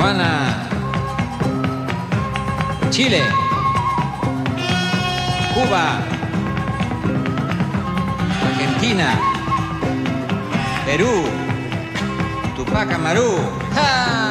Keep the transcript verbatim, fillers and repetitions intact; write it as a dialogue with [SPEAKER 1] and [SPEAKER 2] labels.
[SPEAKER 1] Juana. Chile. Cuba. Argentina. Perú. Tupac Amaru. ¡Ja!